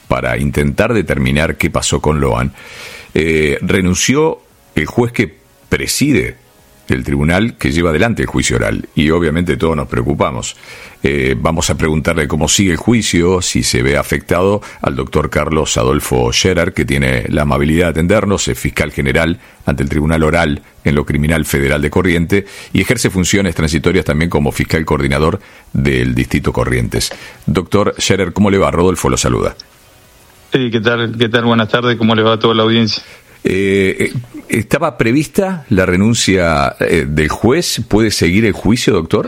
para intentar determinar qué pasó con Loan, renunció el juez que preside el tribunal que lleva adelante el juicio oral, y obviamente todos nos preocupamos. Vamos a preguntarle cómo sigue el juicio, si se ve afectado, al doctor Carlos Adolfo Scherer, que tiene la amabilidad de atendernos, es fiscal general ante el Tribunal Oral en lo Criminal Federal de Corrientes y ejerce funciones transitorias también como fiscal coordinador del Distrito Corrientes. Doctor Scherer, ¿cómo le va? Rodolfo lo saluda. Sí, ¿qué tal? Buenas tardes, ¿cómo le va a toda la audiencia? ¿Estaba prevista la renuncia del juez? ¿Puede seguir el juicio, doctor?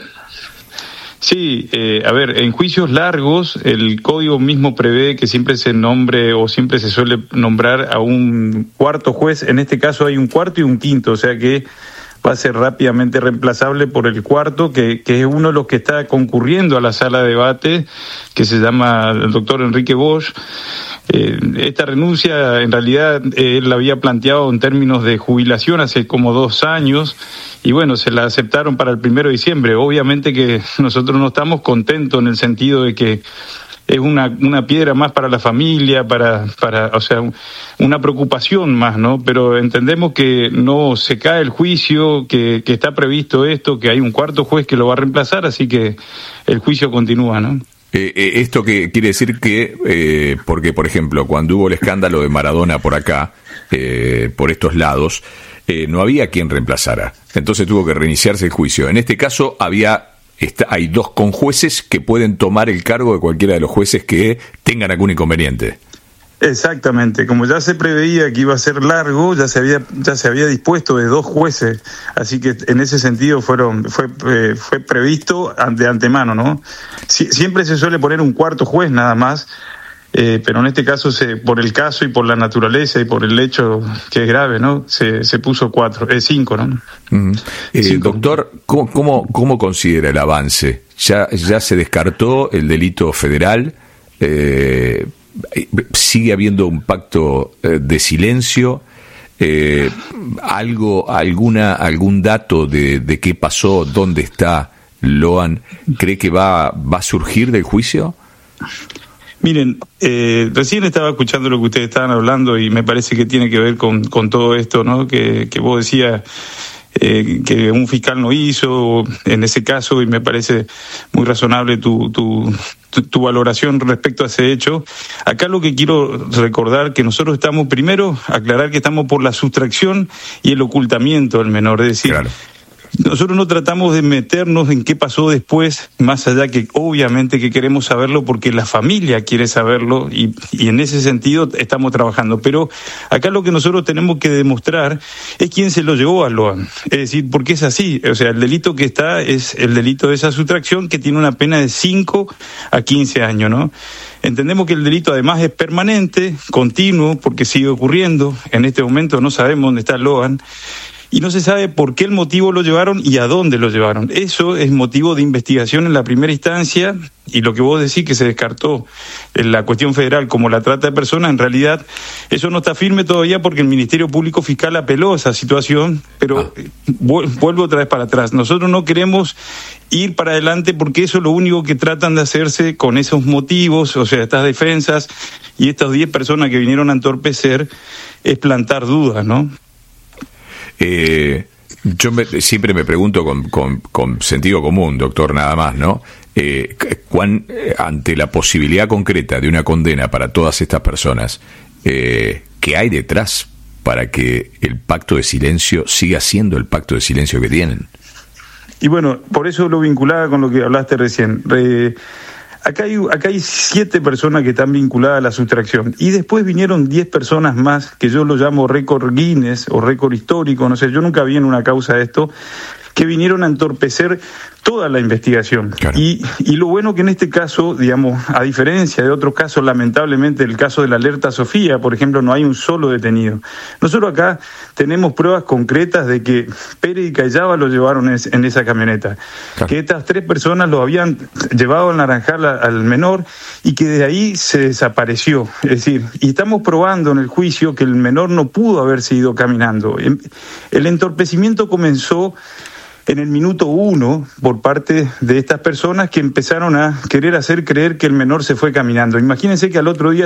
Sí, a ver, en juicios largos el código mismo prevé que siempre se nombre o siempre se suele nombrar a un cuarto juez. En este caso hay un cuarto y un quinto, o sea que va a ser rápidamente reemplazable por el cuarto, que es uno de los que está concurriendo a la sala de debate, que se llama el doctor Enrique Bosch. Esta renuncia, en realidad, él la había planteado en términos de jubilación hace como 2 años, y bueno, se la aceptaron para el 1 de diciembre. Obviamente que nosotros no estamos contentos en el sentido de que es una piedra más para la familia, o sea, una preocupación más, ¿no? Pero entendemos que no se cae el juicio, que está previsto esto, que hay un cuarto juez que lo va a reemplazar, así que el juicio continúa, ¿no? Esto que quiere decir que, porque por ejemplo, cuando hubo el escándalo de Maradona por acá, por estos lados, no había quien reemplazara, entonces tuvo que reiniciarse el juicio. En este caso hay 2 conjueces que pueden tomar el cargo de cualquiera de los jueces que tengan algún inconveniente. Exactamente, como ya se preveía que iba a ser largo, ya se había dispuesto de 2 jueces, así que en ese sentido fue previsto de antemano, ¿no? Siempre se suele poner un cuarto juez nada más, pero en este caso por el caso y por la naturaleza y por el hecho que es grave, ¿no? Se puso 5, ¿no? Uh-huh. Doctor, ¿cómo considera el avance? Ya se descartó el delito federal. ¿Sigue habiendo un pacto de silencio? ¿Algún dato de qué pasó? ¿Dónde está Loan? ¿Cree que va a surgir del juicio? Miren, recién estaba escuchando lo que ustedes estaban hablando y me parece que tiene que ver con todo esto, ¿no? Que vos decías que un fiscal no hizo en ese caso, y me parece muy razonable tu valoración respecto a ese hecho. Acá lo que quiero recordar que nosotros estamos, primero, aclarar que estamos por la sustracción y el ocultamiento del menor, es decir, claro, nosotros no tratamos de meternos en qué pasó después, más allá que obviamente que queremos saberlo porque la familia quiere saberlo y en ese sentido estamos trabajando. Pero acá lo que nosotros tenemos que demostrar es quién se lo llevó a Loan. Es decir, porque es así. O sea, el delito que está es el delito de esa sustracción, que tiene una pena de 5 a 15 años, ¿no? Entendemos que el delito además es permanente, continuo, porque sigue ocurriendo. En este momento no sabemos dónde está Loan. Y no se sabe por qué el motivo lo llevaron y a dónde lo llevaron. Eso es motivo de investigación en la primera instancia, y lo que vos decís que se descartó en la cuestión federal como la trata de personas, en realidad eso no está firme todavía porque el Ministerio Público Fiscal apeló a esa situación, pero vuelvo otra vez para atrás. Nosotros no queremos ir para adelante porque eso es lo único que tratan de hacerse con esos motivos, o sea, estas defensas y estas 10 personas que vinieron a entorpecer, es plantar dudas, ¿no? Yo siempre me pregunto con sentido común, doctor, nada más, ¿no? Ante la posibilidad concreta de una condena para todas estas personas, ¿qué hay detrás para que el pacto de silencio siga siendo el pacto de silencio que tienen? Y bueno, por eso lo vinculaba con lo que hablaste recién. Acá hay 7 personas que están vinculadas a la sustracción, y después vinieron 10 personas más, que yo lo llamo récord Guinness o récord histórico, no sé, yo nunca vi en una causa esto, que vinieron a entorpecer toda la investigación. Claro. Y lo bueno que en este caso, digamos, a diferencia de otros casos, lamentablemente el caso de la alerta Sofía, por ejemplo, no hay un solo detenido. Nosotros acá tenemos pruebas concretas de que Pérez y Callaba lo llevaron en esa camioneta, claro, que estas 3 personas lo habían llevado al Naranjal al menor y que de ahí se desapareció. Es decir, y estamos probando en el juicio que el menor no pudo haberse ido caminando. El entorpecimiento comenzó en el minuto 1 por parte de estas personas que empezaron a querer hacer creer que el menor se fue caminando. Imagínense que al otro día